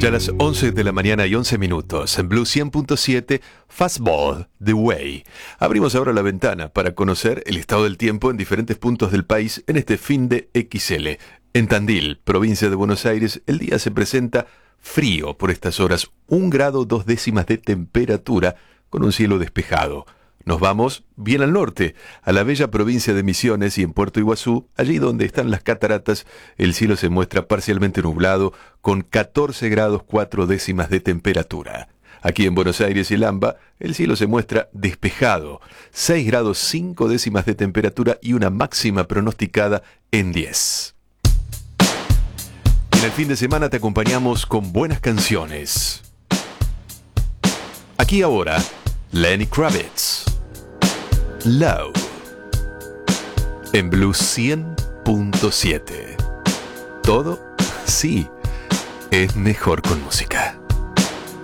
Ya a las 11 de la mañana y 11 minutos, en Blue 100.7, Fastball, The Way. Abrimos ahora la ventana para conocer el estado del tiempo en diferentes puntos del país en este fin de XL. En Tandil, provincia de Buenos Aires, el día se presenta frío por estas horas, 1 grado 2 décimas de temperatura, con un cielo despejado. Nos vamos bien al norte, a la bella provincia de Misiones y en Puerto Iguazú, allí donde están las cataratas, el cielo se muestra parcialmente nublado con 14 grados 4 décimas de temperatura. Aquí en Buenos Aires y Lamba, el cielo se muestra despejado, 6 grados 5 décimas de temperatura y una máxima pronosticada en 10. En el fin de semana te acompañamos con buenas canciones. Aquí ahora, Lenny Kravitz. Love en Blue 100.7. Todo, sí, es mejor con música.